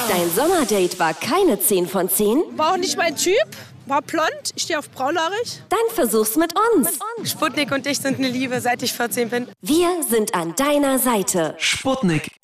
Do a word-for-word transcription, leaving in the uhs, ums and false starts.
Dein Sommerdate war keine zehn von zehn? War auch nicht mein Typ. War blond, ich stehe auf braunhaarig. Dann versuch's mit uns. Mit uns. Sputnik und ich sind eine Liebe, seit ich vierzehn bin. Wir sind an deiner Seite. Sputnik